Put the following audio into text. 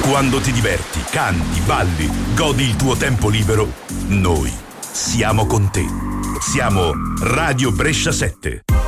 Quando ti diverti, canti, balli, godi il tuo tempo libero, noi siamo con te. Siamo Radio Brescia 7.